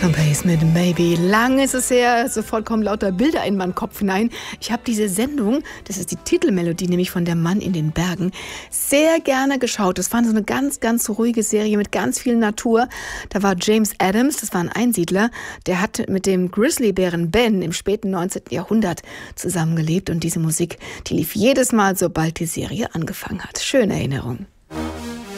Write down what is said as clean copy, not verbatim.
Tom Pace mit Maybe. Lang ist es her, sofort kommen lauter Bilder in meinen Kopf hinein. Ich habe diese Sendung, das ist die Titelmelodie, nämlich von Der Mann in den Bergen, sehr gerne geschaut. Das war so eine ganz, ganz ruhige Serie mit ganz viel Natur. Da war James Adams, das war ein Einsiedler, der hat mit dem Grizzlybären Ben im späten 19. Jahrhundert zusammengelebt. Und diese Musik, die lief jedes Mal, sobald die Serie angefangen hat. Schöne Erinnerung.